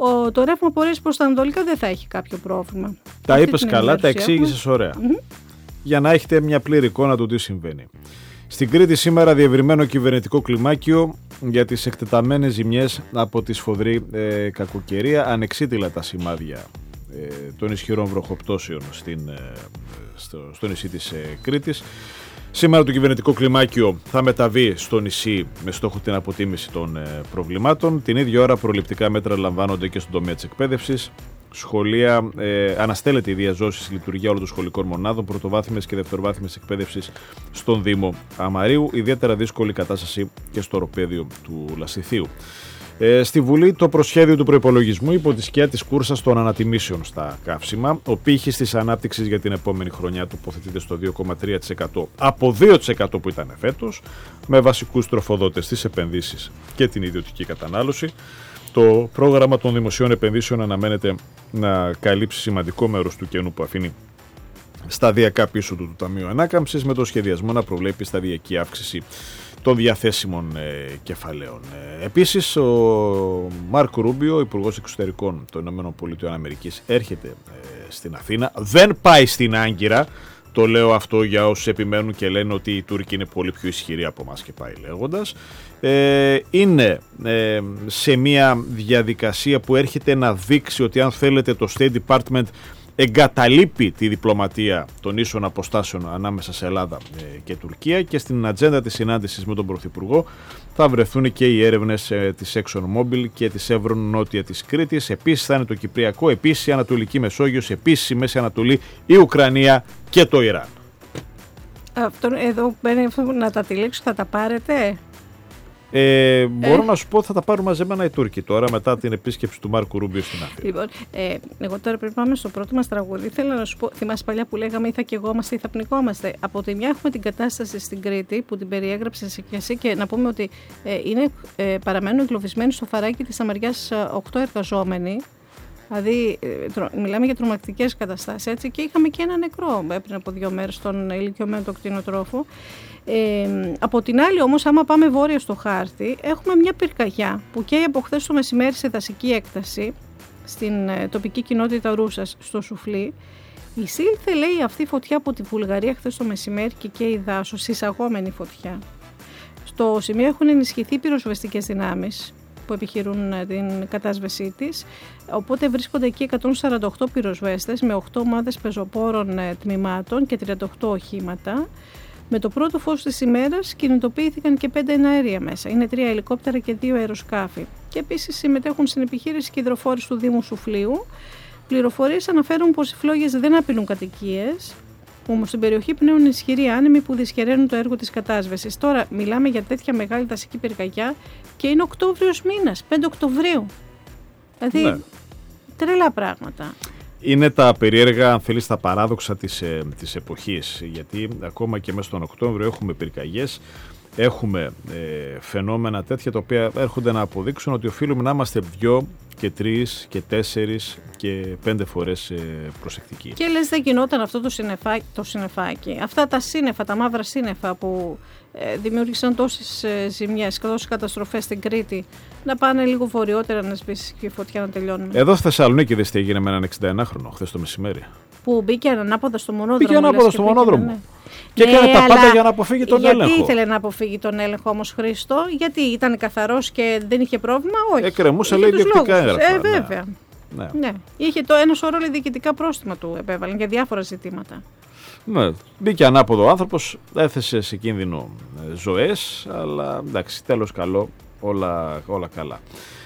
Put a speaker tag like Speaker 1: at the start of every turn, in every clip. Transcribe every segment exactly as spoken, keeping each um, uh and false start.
Speaker 1: ο, το ρεύμα πορείας προς τα ανατολικά δεν θα έχει κάποιο πρόβλημα.
Speaker 2: Τα είπες καλά, τα εξήγησες ωραία. Mm-hmm. Για να έχετε μια πλήρη εικόνα του τι συμβαίνει. Στην Κρήτη σήμερα διευρυμένο κυβερνητικό κλιμάκιο για τις εκτεταμένες ζημιές από τη σφοδρή ε, κακοκαιρία, ανεξίτηλα τα σημάδια ε, των ισχυρών βροχοπτώσεων στην, ε, στο, στο νησί της ε, Κρήτης. Σήμερα το κυβερνητικό κλιμάκιο θα μεταβεί στο νησί με στόχο την αποτίμηση των ε, προβλημάτων. Την ίδια ώρα προληπτικά μέτρα λαμβάνονται και στον τομέα της εκπαίδευσης. Σχολεία, ε, αναστέλλεται η διαζώση στη λειτουργία όλων των σχολικών μονάδων, πρωτοβάθμιας και δευτεροβάθμιας εκπαίδευσης στον Δήμο Αμαρίου. Ιδιαίτερα δύσκολη κατάσταση και στο οροπέδιο του Λασιθίου. Ε, στη Βουλή το προσχέδιο του προϋπολογισμού υπό τη σκιά της κούρσας των ανατιμήσεων στα καύσιμα. Ο πύχης της ανάπτυξης για την επόμενη χρονιά τοποθετείται στο δύο κόμμα τρία τοις εκατό από δύο τοις εκατό που ήταν φέτος, με βασικούς τροφοδότες τις επενδύσεις και την ιδιωτική κατανάλωση. Το πρόγραμμα των δημοσίων επενδύσεων αναμένεται να καλύψει σημαντικό μέρος του κενού που αφήνει σταδιακά πίσω του το Ταμείο Ανάκαμψης, με το σχεδιασμό να προβλέπει σταδιακή αύξηση των διαθέσιμων ε, κεφαλαίων. Ε, επίσης, ο Μάρκο Ρούμπιο, Υπουργός Εξωτερικών των ΗΠΑ, έρχεται ε, στην Αθήνα. Δεν πάει στην Άγκυρα. Το λέω αυτό για όσους επιμένουν και λένε ότι οι Τούρκοι είναι πολύ πιο ισχυροί από εμάς και πάει λέγοντας. Ε, είναι ε, σε μια διαδικασία που έρχεται να δείξει ότι αν θέλετε το State Department εγκαταλείπει τη διπλωματία των ίσων αποστάσεων ανάμεσα σε Ελλάδα και Τουρκία, και στην ατζέντα της συνάντησης με τον Πρωθυπουργό θα βρεθούν και οι έρευνες της ExxonMobil και της Chevron νότια της Κρήτης. Επίσης θα είναι το Κυπριακό, επίσης η Ανατολική Μεσόγειος, επίσης η Μέση Ανατολή, η Ουκρανία και το Ιράν. Αυτό
Speaker 1: εδώ να τα τυλίξω, θα τα πάρετε?
Speaker 2: Ε, μπορώ ε. να σου πω ότι θα τα πάρουν μαζεμένα οι Τούρκοι τώρα μετά την επίσκεψη του Μάρκου Ρούμπιο στην Αθήνα.
Speaker 1: Λοιπόν, ε, εγώ τώρα πρέπει να πάμε στο πρώτο μας τραγούδι. Θέλω να σου πω, θυμάσαι παλιά που λέγαμε ή θα καιγόμαστε ή θα πνιγόμαστε. Από τη μια έχουμε την κατάσταση στην Κρήτη που την περιέγραψες και εσύ, και να πούμε ότι ε, είναι, ε, παραμένουν εγκλωβισμένοι στο φαράκι της Αμαριάς οκτώ εργαζόμενοι. Δηλαδή, μιλάμε για τρομακτικές καταστάσεις, έτσι, και είχαμε και ένα νεκρό πριν από δύο μέρες στον ηλικιωμένο το κτηνοτρόφο. Ε, από την άλλη όμως, άμα πάμε βόρεια στο χάρτη, έχουμε μια πυρκαγιά που καίει από χθες το μεσημέρι σε δασική έκταση στην ε, τοπική κοινότητα Ρούσας στο Σουφλί. Εισήλθε, λέει, αυτή η φωτιά από τη Βουλγαρία χθες το μεσημέρι και καίει δάσος, εισαγόμενη φωτιά. Στο σημείο έχουν ενισχυθεί πυροσβεστικές δυνάμεις που επιχειρούν την κατάσβεσή της, οπότε βρίσκονται εκεί εκατόν σαράντα οκτώ πυροσβέστες με οκτώ ομάδες πεζοπόρων τμήματων και τριάντα οκτώ οχήματα. Με το πρώτο φως της ημέρας κινητοποιήθηκαν και πέντε εναέρια μέσα. Είναι τρία ελικόπτερα και δύο αεροσκάφη. Και επίσης συμμετέχουν στην επιχείρηση και υδροφόροι του Δήμου Σουφλίου. Πληροφορίες αναφέρουν πως οι φλόγες δεν απειλούν κατοικίες, όμως στην περιοχή πνέουν ισχυροί άνεμοι που δυσχεραίνουν το έργο της κατάσβεσης. Τώρα μιλάμε για τέτοια μεγάλη δασική πυρκαγιά και είναι Οκτώβριος μήνας, πέντε Οκτωβρίου. Δηλαδή, ναι, τρελά πράγματα.
Speaker 2: Είναι τα περίεργα, αν θέλεις, τα παράδοξα της, ε, της εποχής, γιατί ακόμα και μέσα στον Οκτώβριο έχουμε πυρκαγιές, έχουμε ε, φαινόμενα τέτοια τα οποία έρχονται να αποδείξουν ότι οφείλουμε να είμαστε δυο και τρεις και τέσσερις και πέντε φορές ε, προσεκτικοί.
Speaker 1: Και λες δεν γινόταν αυτό το συννεφάκι, το συννεφάκι. Αυτά τα σύννεφα, τα μαύρα σύννεφα που ε, δημιούργησαν τόσες ε, ζημιές και τόσες καταστροφές στην Κρήτη, να πάνε λίγο βορειότερα να σβήσει και η φωτιά να τελειώνουμε.
Speaker 2: Εδώ στη Θεσσαλονίκη δες τι έγινε με έναν εξηνταενάχρονο χθες το μεσημέρι.
Speaker 1: Που μπήκε ανάποδα στο μονόδρομο.
Speaker 2: Μπήκε ανάποδα στο μονόδρομο. Ναι. Και έκανε ναι, τα πάντα για να αποφύγει τον
Speaker 1: γιατί
Speaker 2: έλεγχο.
Speaker 1: Γιατί ήθελε να αποφύγει τον έλεγχο όμως, Χρήστο? Γιατί ήταν καθαρός και δεν είχε πρόβλημα? Όχι.
Speaker 2: Εκκρεμούσε, λέει, διοικητικά έγγραφα.
Speaker 1: Ε, βέβαια. Ναι. Ναι. Είχε το ένα σωρό διοικητικά πρόστιμα του επέβαλαν για διάφορα ζητήματα.
Speaker 2: Ναι. Μπήκε ανάποδο ο άνθρωπος, έθεσε σε κίνδυνο ζωές, αλλά εντάξει, τέλος καλό, όλα, όλα καλά.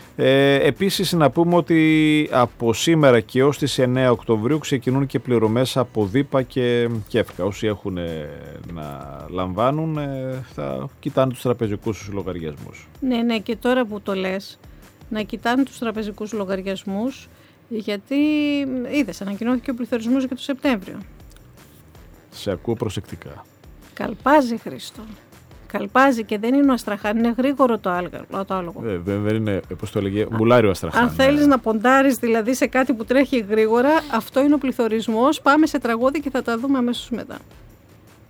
Speaker 2: Ε, επίσης να πούμε ότι από σήμερα και ως τις εννέα Οκτωβρίου ξεκινούν και πληρωμές από ΔΥΠΑ και ΚΕΦΚΑ. Όσοι έχουν ε, να λαμβάνουν ε, θα κοιτάνε τους τραπεζικούς τους λογαριασμούς.
Speaker 1: Ναι, ναι, και τώρα που το λες, να κοιτάνε τους τραπεζικούς λογαριασμούς, γιατί είδες, ανακοινώθηκε ο πληθωρισμός για το Σεπτέμβριο.
Speaker 2: Σε ακούω προσεκτικά.
Speaker 1: Καλπάζει, Χρήστο. Καλπάζει και δεν είναι ο Αστραχάν, είναι γρήγορο το άλογο.
Speaker 2: Ε, δεν είναι, πώς το έλεγε, μπουλάριο Αστραχάν.
Speaker 1: Αν θέλεις να ποντάρεις δηλαδή σε κάτι που τρέχει γρήγορα, αυτό είναι ο πληθωρισμός. Πάμε σε τραγούδι και θα τα δούμε αμέσως μετά.